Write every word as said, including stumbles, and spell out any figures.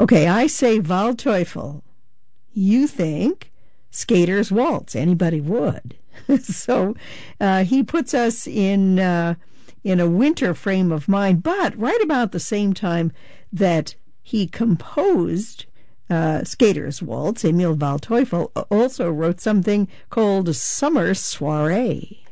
Okay, I say Waldteufel. You think Skater's Waltz. Anybody would. So uh, he puts us in uh, in a winter frame of mind, but right about the same time that he composed uh, Skater's Waltz, Emil Waldteufel also wrote something called Summer Soiree.